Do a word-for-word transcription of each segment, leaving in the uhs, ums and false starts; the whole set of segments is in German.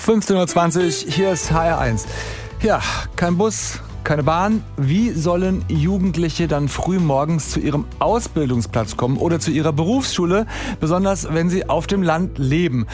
fünfzehn Uhr zwanzig, hier ist H R eins. Ja, kein Bus, keine Bahn. Wie sollen Jugendliche dann früh morgens zu ihrem Ausbildungsplatz kommen oder zu ihrer Berufsschule, besonders wenn sie auf dem Land leben?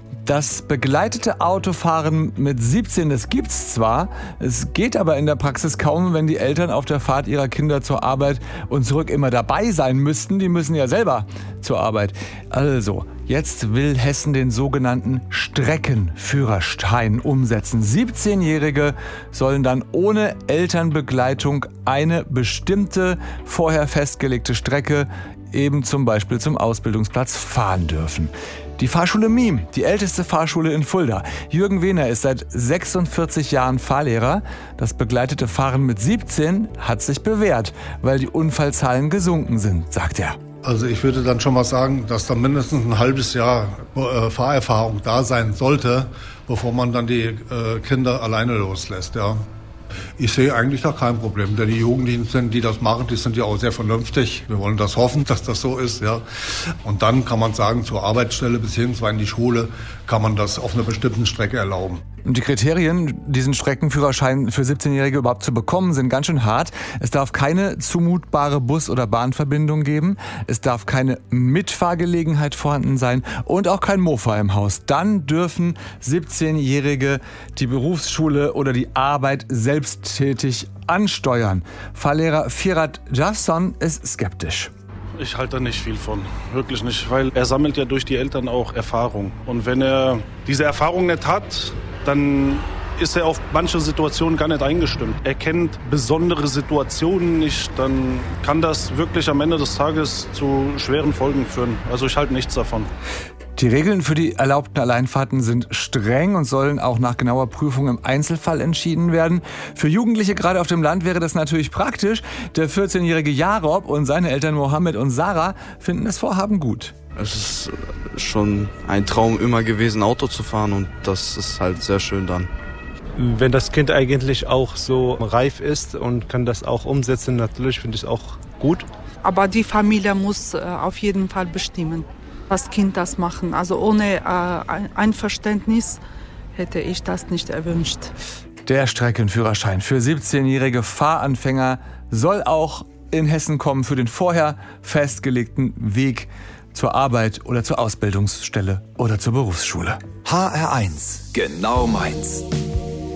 Das begleitete Autofahren mit siebzehn, das gibt's zwar, es geht aber in der Praxis kaum, wenn die Eltern auf der Fahrt ihrer Kinder zur Arbeit und zurück immer dabei sein müssten. Die müssen ja selber zur Arbeit. Also, jetzt will Hessen den sogenannten Streckenführerschein umsetzen. siebzehnjährige sollen dann ohne Elternbegleitung eine bestimmte, vorher festgelegte Strecke, eben zum Beispiel zum Ausbildungsplatz, fahren dürfen. Die Fahrschule M I M, die älteste Fahrschule in Fulda. Jürgen Wehner ist seit sechsundvierzig Jahren Fahrlehrer. Das begleitete Fahren mit siebzehn hat sich bewährt, weil die Unfallzahlen gesunken sind, sagt er. Also ich würde dann schon mal sagen, dass da mindestens ein halbes Jahr äh, Fahrerfahrung da sein sollte, bevor man dann die äh, Kinder alleine loslässt, ja. Ich sehe eigentlich da kein Problem, denn die Jugendlichen sind, die das machen, die sind ja auch sehr vernünftig. Wir wollen das hoffen, dass das so ist, ja. Und dann kann man sagen, zur Arbeitsstelle bzw. in die Schule kann man das auf einer bestimmten Strecke erlauben. Und die Kriterien, diesen Streckenführerschein für siebzehnjährige überhaupt zu bekommen, sind ganz schön hart. Es darf keine zumutbare Bus- oder Bahnverbindung geben. Es darf keine Mitfahrgelegenheit vorhanden sein und auch kein Mofa im Haus. Dann dürfen siebzehnjährige die Berufsschule oder die Arbeit selbsttätig ansteuern. Fahrlehrer Firat Jasson ist skeptisch. Ich halte da nicht viel von, wirklich nicht, weil er sammelt ja durch die Eltern auch Erfahrung. Und wenn er diese Erfahrung nicht hat, dann ist er auf manche Situationen gar nicht eingestimmt. Er kennt besondere Situationen nicht, dann kann das wirklich am Ende des Tages zu schweren Folgen führen. Also ich halte nichts davon. Die Regeln für die erlaubten Alleinfahrten sind streng und sollen auch nach genauer Prüfung im Einzelfall entschieden werden. Für Jugendliche gerade auf dem Land wäre das natürlich praktisch. Der vierzehnjährige Jarob und seine Eltern Mohammed und Sarah finden das Vorhaben gut. Es ist schon ein Traum immer gewesen, Auto zu fahren, und das ist halt sehr schön dann. Wenn das Kind eigentlich auch so reif ist und kann das auch umsetzen, natürlich finde ich es auch gut. Aber die Familie muss auf jeden Fall bestimmen, das Kind das machen. Also ohne äh, Einverständnis hätte ich das nicht erwünscht. Der Streckenführerschein für siebzehnjährige Fahranfänger soll auch in Hessen kommen für den vorher festgelegten Weg zur Arbeit oder zur Ausbildungsstelle oder zur Berufsschule. H R eins, genau meins.